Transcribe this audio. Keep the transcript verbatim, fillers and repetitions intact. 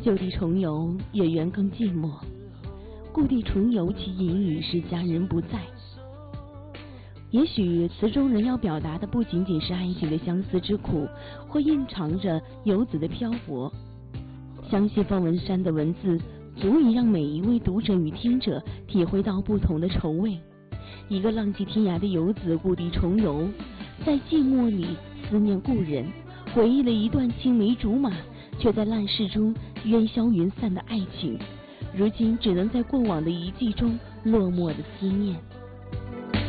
旧地重游，也缘更寂寞。故地重游，其隐语是佳人不在。也许词中人要表达的不仅仅是爱情的相思之苦，或蕴藏着游子的漂泊。相信方文山的文字足以让每一位读者与听者体会到不同的愁味。一个浪迹天涯的游子故地重游，在寂寞里思念故人，回忆了一段青梅竹马却在烂世中烟消云散的爱情，如今只能在过往的遗迹中落寞的思念。